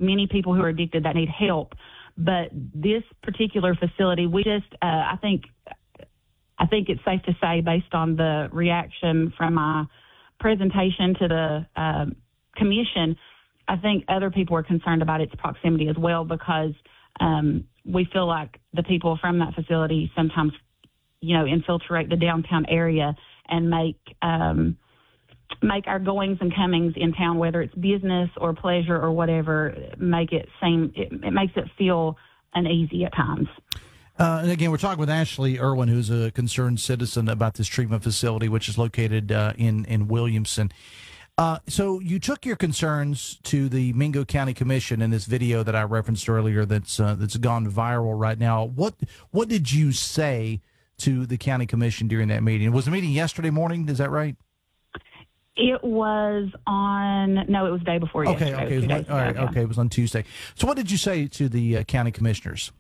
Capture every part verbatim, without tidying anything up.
many people who are addicted that need help. But this particular facility, we just, uh, I think, I think it's safe to say, based on the reaction from my presentation to the uh, commission, I think other people are concerned about its proximity as well, because um, we feel like the people from that facility sometimes, you know, infiltrate the downtown area and make um, make our goings and comings in town, whether it's business or pleasure or whatever, make it seem, it, it makes it feel uneasy at times. Uh, and again, we're talking with Ashley Irwin, who's a concerned citizen about this treatment facility, which is located uh, in, in Williamson. Uh, so you took your concerns to the Mingo County Commission in this video that I referenced earlier that's uh, that's gone viral right now. What what did you say to the county commission during that meeting? Was the meeting yesterday morning? Is that right? It was on, no, it was the day before okay, yesterday. Okay, it was, all right, okay, it was on Tuesday. So what did you say to the uh, county commissioners?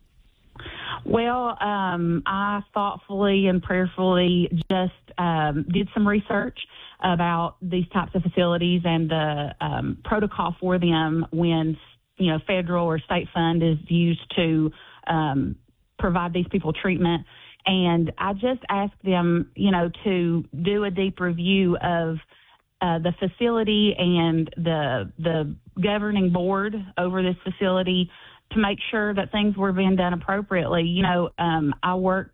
Well, um, I thoughtfully and prayerfully just um, did some research about these types of facilities and the um, protocol for them when, you know, federal or state fund is used to um, provide these people treatment. And I just asked them, you know, to do a deep review of uh, the facility and the the governing board over this facility to make sure that things were being done appropriately. You know, um, I work,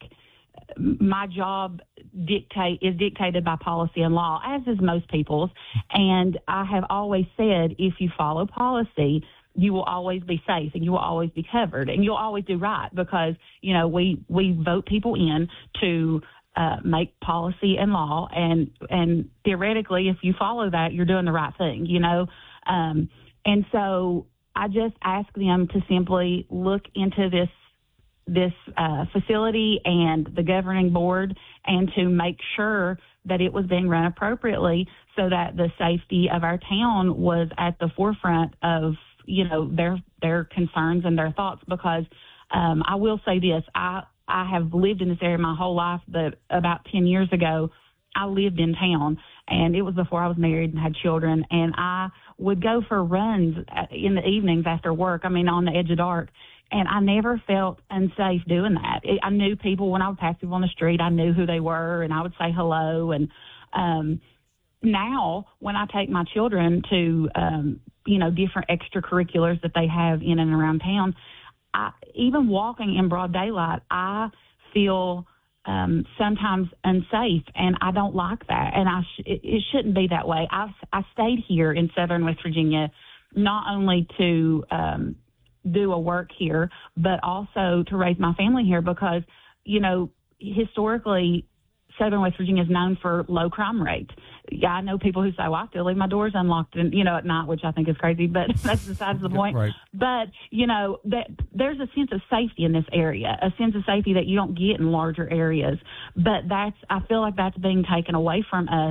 my job dictate is dictated by policy and law, as is most people's. And I have always said, if you follow policy, you will always be safe and you will always be covered and you'll always do right, because, you know, we, we vote people in to uh, make policy and law. And, and theoretically, if you follow that, you're doing the right thing, you know? Um, and so I just ask them to simply look into this this uh, facility and the governing board, and to make sure that it was being run appropriately, so that the safety of our town was at the forefront of, you know, their their concerns and their thoughts. Because um, I will say this, I I have lived in this area my whole life, but about ten years ago, I lived in town, and it was before I was married and had children, and I would go for runs in the evenings after work, I mean, on the edge of dark, and I never felt unsafe doing that. It, I knew people when I would pass people on the street. I knew who they were, and I would say hello. And um, now when I take my children to, um, you know, different extracurriculars that they have in and around town, I, even walking in broad daylight, I feel um, sometimes unsafe, and I don't like that. And I sh- it, it shouldn't be that way. I, I stayed here in Southern West Virginia not only to um, do a work here, but also to raise my family here, because, you know, historically, Southern West Virginia is known for low crime rate. Yeah, I know people who say, well, I still leave my doors unlocked, and, you know, at night, which I think is crazy, but that's besides the point. Right. But, you know, that there's a sense of safety in this area, a sense of safety that you don't get in larger areas. But that's, I feel like that's being taken away from us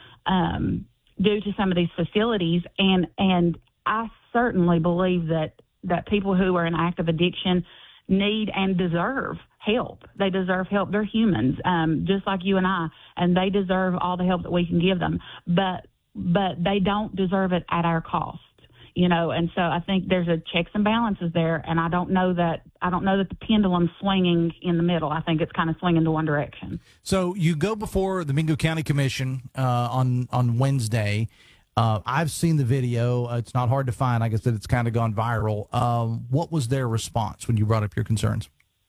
um, due to some of these facilities. And, and I certainly believe that, that people who are in active addiction need and deserve help. They deserve help. They're humans, um, just like you and I, and they deserve all the help that we can give them. But but they don't deserve it at our cost, you know. And so I think there's a checks and balances there, and I don't know that I don't know that the pendulum's swinging in the middle. I think it's kind of swinging to one direction. So you go before the Mingo County Commission uh, on on Wednesday. Uh, I've seen the video. Uh, it's not hard to find. I guess that it's kind of gone viral. Um, what was their response when you brought up your concerns?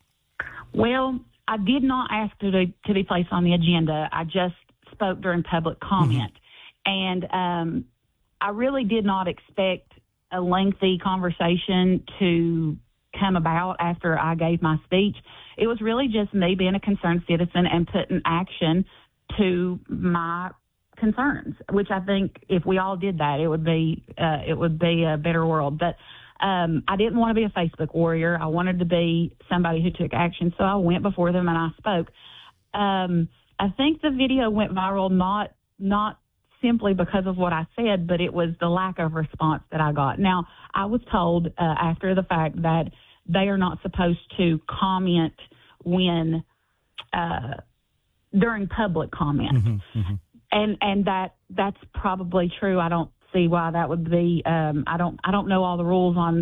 Well, I did not ask to, to be placed on the agenda. I just spoke during public comment. Mm-hmm. And um, I really did not expect a lengthy conversation to come about after I gave my speech. It was really just me being a concerned citizen and putting action to my concerns, which I think if we all did that, it would be uh, it would be a better world. But um, I didn't want to be a Facebook warrior. I wanted to be somebody who took action. So I went before them and I spoke. Um, I think the video went viral not not simply because of what I said, but it was the lack of response that I got. Now, I was told uh, after the fact that they are not supposed to comment when uh, during public comment. Mm-hmm, mm-hmm. And and that that's probably true. I don't see why that would be. Um, I don't I don't know all the rules on